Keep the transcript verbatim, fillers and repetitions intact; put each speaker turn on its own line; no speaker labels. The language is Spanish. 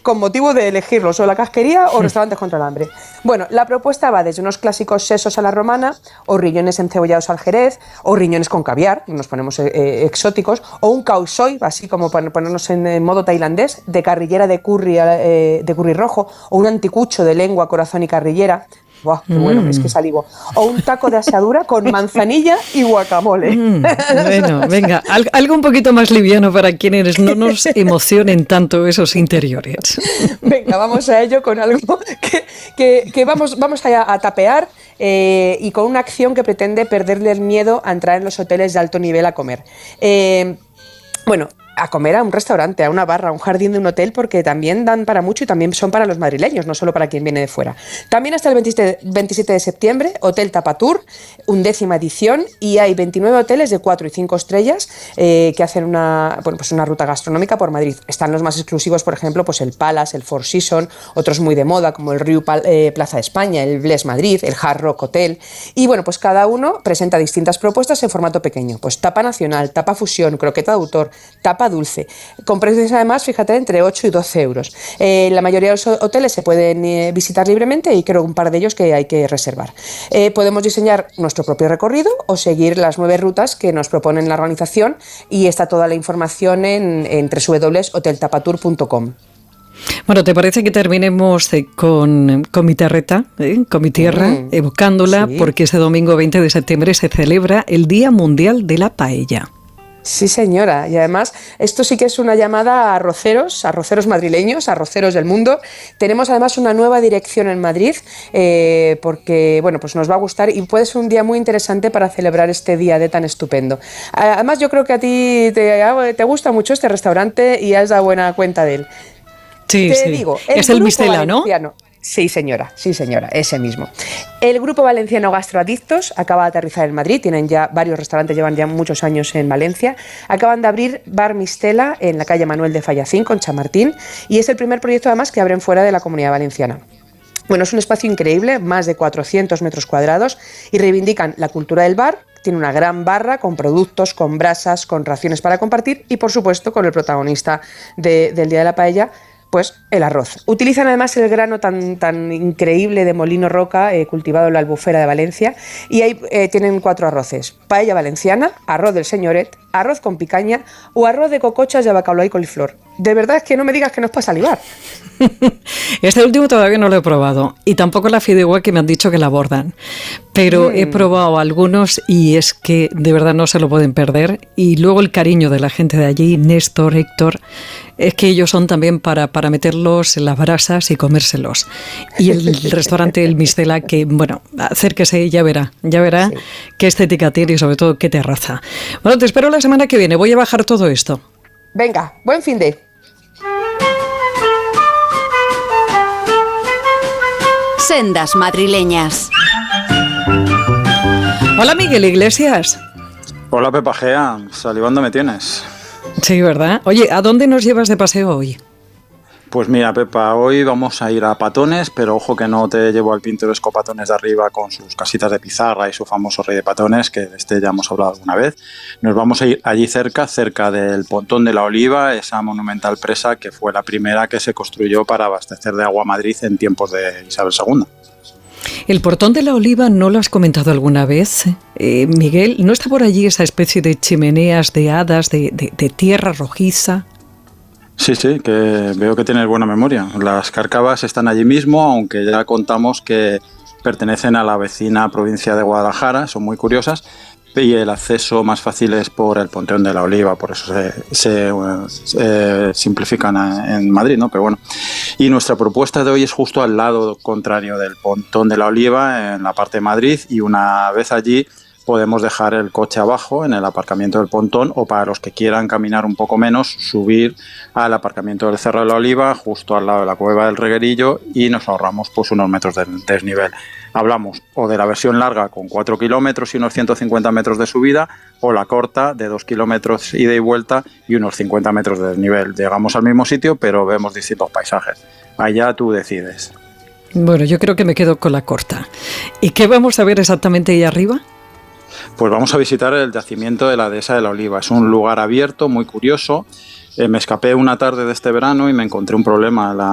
con motivo de elegirlos o la casquería o restaurantes contra el hambre. Bueno, la propuesta va desde unos clásicos sesos a la romana, o riñones encebollados al jerez, o riñones con caviar, nos ponemos eh, exóticos, o un khao soi, así como ponernos en, en modo tailandés, de carrillera de curry, eh, de curry rojo, o un anticucho de lengua, corazón y carrillera. ¡Buah, qué bueno! Mm. Es que salivo. O un taco de asadura con manzanilla y guacamole.
Mm, bueno, venga, al, algo un poquito más liviano para quienes no nos emocionen tanto esos interiores.
Venga, vamos a ello con algo que, que, que vamos, vamos a, a tapear eh, y con una acción que pretende perderle el miedo a entrar en los hoteles de alto nivel a comer. Eh, bueno... a comer a un restaurante, a una barra, a un jardín de un hotel, porque también dan para mucho y también son para los madrileños, no solo para quien viene de fuera. También hasta el veintisiete de septiembre, Hotel Tapatur, undécima edición, y hay veintinueve hoteles de cuatro y cinco estrellas eh, que hacen una, bueno, pues una ruta gastronómica por Madrid. Están los más exclusivos, por ejemplo, pues el Palace, el Four Seasons, otros muy de moda, como el Riu eh, Plaza de España, el Bles Madrid, el Hard Rock Hotel, y bueno, pues cada uno presenta distintas propuestas en formato pequeño, pues tapa nacional, tapa fusión, croqueta de autor, tapa dulce, con precios además, fíjate, entre ocho y doce euros. Eh, la mayoría de los hoteles se pueden eh, visitar libremente y creo un par de ellos que hay que reservar. Eh, podemos diseñar nuestro propio recorrido o seguir las nueve rutas que nos proponen la organización, y está toda la información en, en doble u doble u doble u punto hotel tapatur punto com.
Bueno, ¿te parece que terminemos eh, con, con mi terreta, eh, con mi tierra, mm, evocándola? Sí. Porque este domingo veinte de septiembre se celebra el Día Mundial de la Paella.
Sí, señora, y además esto sí que es una llamada a arroceros, a arroceros madrileños, a arroceros del mundo. Tenemos además una nueva dirección en Madrid, eh, porque bueno, pues nos va a gustar y puede ser un día muy interesante para celebrar este día de tan estupendo. Además yo creo que a ti te, te gusta mucho este restaurante y has dado buena cuenta de él.
Sí,
te
sí.
digo, el
es el Mistela, ¿no?
Sí, señora, sí, señora, ese mismo. El Grupo Valenciano Gastroadictos acaba de aterrizar en Madrid, tienen ya varios restaurantes, llevan ya muchos años en Valencia. Acaban de abrir Bar Mistela en la calle Manuel de Fallacín, con Chamartín, y es el primer proyecto además que abren fuera de la Comunidad Valenciana. Bueno, es un espacio increíble, más de cuatrocientos metros cuadrados, y reivindican la cultura del bar. Tiene una gran barra con productos, con brasas, con raciones para compartir y, por supuesto, con el protagonista de, del Día de la Paella, pues el arroz. Utilizan además el grano tan, tan increíble de Molino Roca, eh, cultivado en la Albufera de Valencia, y ahí eh, tienen cuatro arroces: paella valenciana, arroz del señoret, arroz con picaña o arroz de cocochas de bacalao y coliflor. De verdad es que no me digas que no es para salivar.
Este último todavía no lo he probado, y tampoco la fideuá, que me han dicho que la abordan, pero mm. he probado algunos y es que de verdad no se lo pueden perder. Y luego el cariño de la gente de allí, Néstor, Héctor, es que ellos son también para, para meterlos en las brasas y comérselos. Y el restaurante El Mistela, que bueno, acérquese y ya verá, ya verá sí. qué estética tiene y sobre todo qué terraza. Bueno, te espero la semana que viene, voy a bajar todo esto.
Venga, buen fin de...
Sendas madrileñas.
Hola, Miguel Iglesias.
Hola, Pepa Gea, salivando me tienes.
Sí, ¿verdad? Oye, ¿a dónde nos llevas de paseo hoy?
Pues mira, Pepa, hoy vamos a ir a Patones, pero ojo que no te llevo al pintoresco Patones de arriba con sus casitas de pizarra y su famoso rey de Patones, que de este ya hemos hablado alguna vez. Nos vamos a ir allí cerca, cerca del Pontón de la Oliva, esa monumental presa que fue la primera que se construyó para abastecer de agua a Madrid en tiempos de Isabel segunda.
El Portón de la Oliva, ¿no lo has comentado alguna vez, eh, Miguel? ¿No está por allí esa especie de chimeneas de hadas, de, de, de tierra rojiza?
Sí, sí, que veo que tienes buena memoria. Las cárcavas están allí mismo, aunque ya contamos que pertenecen a la vecina provincia de Guadalajara, son muy curiosas, y el acceso más fácil es por el Pontón de la Oliva, por eso se, se, se simplifican en Madrid, ¿no? Pero bueno, y nuestra propuesta de hoy es justo al lado contrario del Pontón de la Oliva, en la parte de Madrid, y una vez allí podemos dejar el coche abajo en el aparcamiento del Pontón, o para los que quieran caminar un poco menos, subir al aparcamiento del Cerro de la Oliva, justo al lado de la Cueva del Reguerillo, y nos ahorramos pues unos metros de desnivel. Hablamos o de la versión larga con cuatro kilómetros y unos ciento cincuenta metros de subida, o la corta de dos kilómetros ida y vuelta y unos cincuenta metros de desnivel. Llegamos al mismo sitio, pero vemos distintos paisajes. Allá tú decides.
Bueno, yo creo que me quedo con la corta. ¿Y qué vamos a ver exactamente ahí arriba?
Pues vamos a visitar el yacimiento de la Dehesa de la Oliva. Es un lugar abierto, muy curioso. Eh, me escapé una tarde de este verano y me encontré un problema. La